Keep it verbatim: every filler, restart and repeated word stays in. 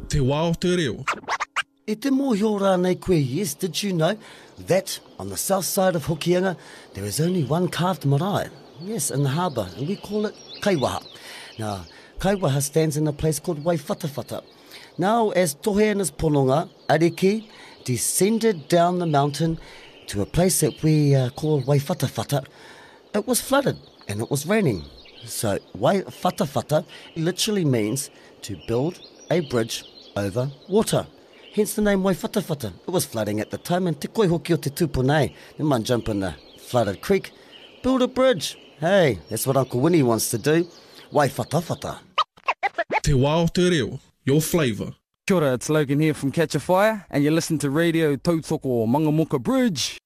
Te wā o te reo. E te mōhio rānei koe, yes, did you know that on the south side of Hokianga there is only one carved marae? Yes, in the harbour, and we call it Kaiwaha. Now, Kaiwaha stands in a place called Waiwhatawhata. Now, as Toheana's Pononga, Ariki, descended down the mountain to a place that we uh, call Waiwhatawhata, it was flooded and it was raining. So, Waiwhatawhata literally means to build a bridge over water. Hence the name Waiwhatawhata. It was flooding at the time, and te koe hoki o te tupunei. You might jump in the flooded creek, build a bridge. Hey, that's what Uncle Winnie wants to do. Waiwhatawhata. Te wā o te reo. Your flavour. Kia ora, it's Logan here from Catch a Fire, and you listen to Radio Tautoko Mangamoka Bridge.